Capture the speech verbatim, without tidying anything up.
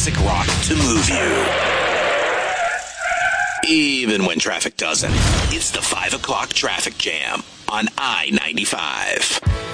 classic rock to move you. Even when traffic doesn't. It's the five o'clock traffic jam on I ninety-five.